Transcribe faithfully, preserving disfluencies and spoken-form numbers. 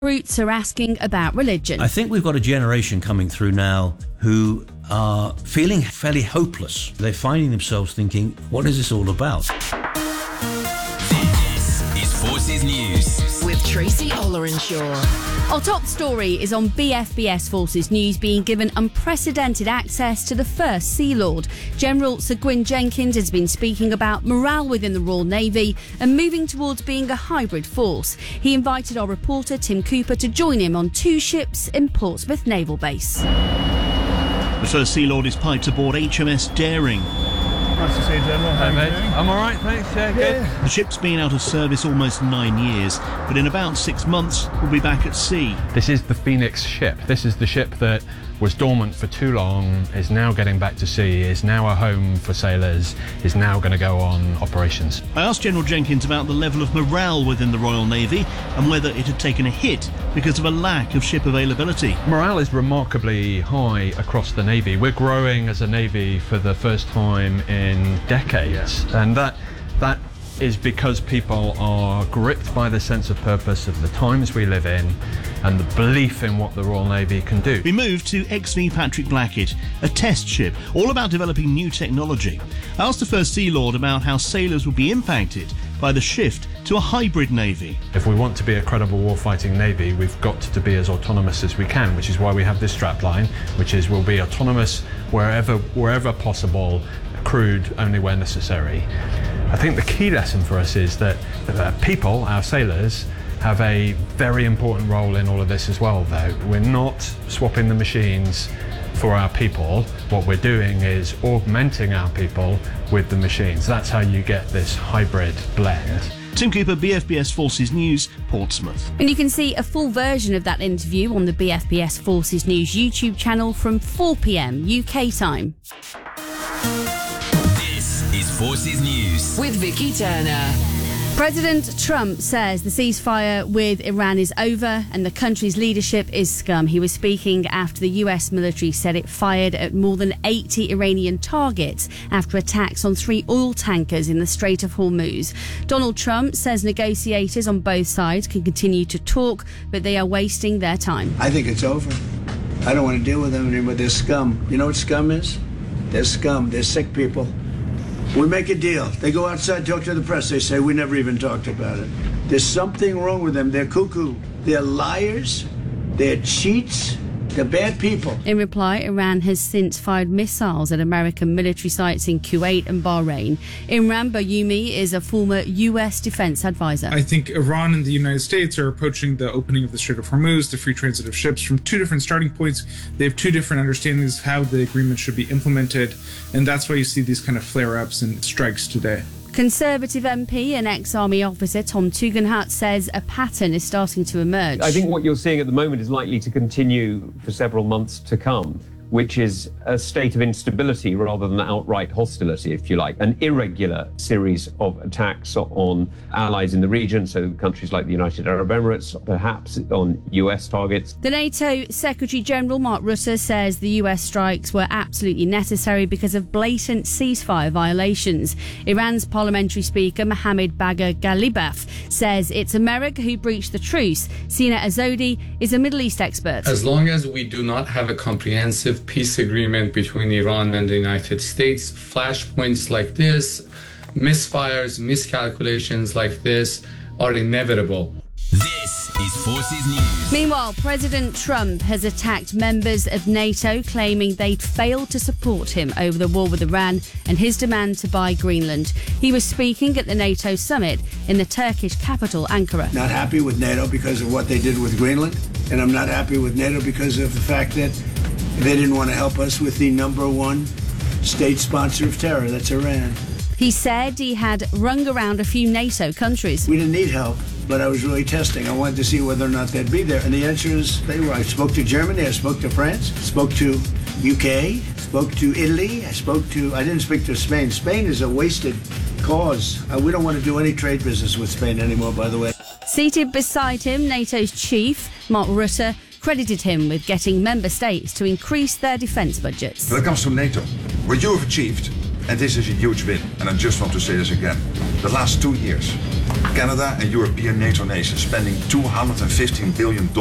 Roots are asking about religion. I think we've got a generation coming through now who are feeling fairly hopeless. They're finding themselves thinking, what is this all about? This is Forces News with Tracy Ollerenshaw. Our top story is on B F B S Forces News being given unprecedented access to the first Sea Lord. General Sir Gwyn Jenkins has been speaking about morale within the Royal Navy and moving towards being a hybrid force. He invited our reporter Tim Cooper to join him on two ships in Portsmouth Naval Base. The first Sea Lord is piped aboard H M S Daring. Nice to see you, General. How Hey, are you mate. doing? I'm all right, thanks. Yeah, good. The ship's been out of service almost nine years, but in about six months we'll be back at sea. This is the Phoenix ship. This is the ship that was dormant for too long, is now getting back to sea, is now a home for sailors, is now going to go on operations. I asked General Jenkins about the level of morale within the Royal Navy and whether it had taken a hit because of a lack of ship availability. Morale is remarkably high across the Navy. We're growing as a Navy for the first time in decades, and that that is because people are gripped by the sense of purpose of the times we live in and the belief in what the Royal Navy can do. We moved to X V Patrick Blackett, a test ship, all about developing new technology. I asked the first Sea Lord about how sailors would be impacted by the shift to a hybrid Navy. If we want to be a credible warfighting Navy, we've got to be as autonomous as we can, which is why we have this strapline, which is we'll be autonomous wherever, wherever possible, crewed only where necessary. I think the key lesson for us is that uh, people, our sailors, have a very important role in all of this as well, though. We're not swapping the machines for our people. What we're doing is augmenting our people with the machines. That's how you get this hybrid blend. Tim Cooper, B F B S Forces News, Portsmouth. And you can see a full version of that interview on the B F B S Forces News YouTube channel from four p.m. U K time. This is Forces News With Vicky Turner. President Trump says the ceasefire with Iran is over and the country's leadership is scum. He was speaking after the U S military said it fired at more than eighty Iranian targets after attacks on three oil tankers in the Strait of Hormuz. Donald Trump says negotiators on both sides can continue to talk, but they are wasting their time. I think it's over. I don't want to deal with them anymore. They're scum. You know what scum is? They're scum. They're sick people. We make a deal. They go outside, talk to the press. They say, we never even talked about it. There's something wrong with them. They're cuckoo. They're liars. They're cheats. They're bad people. In reply, Iran has since fired missiles at American military sites in Kuwait and Bahrain. Imran Bayoumi is a former U S defense advisor. I think Iran and the United States are approaching the opening of the Strait of Hormuz, the free transit of ships, from two different starting points. They have two different understandings of how the agreement should be implemented, and that's why you see these kind of flare-ups and strikes today. Conservative M P and ex-army officer Tom Tugendhat says a pattern is starting to emerge. I think what you're seeing at the moment is likely to continue for several months to come, which is a state of instability rather than outright hostility, if you like, an irregular series of attacks on allies in the region, so countries like the United Arab Emirates, perhaps on U S targets. The NATO Secretary-General Mark Rutte says the U S strikes were absolutely necessary because of blatant ceasefire violations. Iran's parliamentary speaker Mohammad Bagher Ghalibaf says it's America who breached the truce. Sina Azodi is a Middle East expert. As long as we do not have a comprehensive peace agreement between Iran and the United States, flashpoints like this, misfires, miscalculations like this are inevitable. This is Forces News. Meanwhile, President Trump has attacked members of NATO, claiming they'd failed to support him over the war with Iran and his demand to buy Greenland. He was speaking at the NATO summit in the Turkish capital, Ankara. Not happy with NATO because of what they did with Greenland, and I'm not happy with NATO because of the fact that they didn't want to help us with the number one state sponsor of terror, that's Iran. He said he had rung around a few NATO countries. We didn't need help, but I was really testing. I wanted to see whether or not they'd be there. And the answer is they were. I spoke to Germany, I spoke to France, spoke to U K, spoke to Italy, I spoke to, I didn't speak to Spain. Spain is a wasted cause. Uh, we don't want to do any trade business with Spain anymore, by the way. Seated beside him, NATO's chief, Mark Rutte, credited him with getting member states to increase their defence budgets. When it comes to NATO, what you have achieved, and this is a huge win, and I just want to say this again, the last two years, Canada and European NATO nations spending two hundred fifteen billion dollars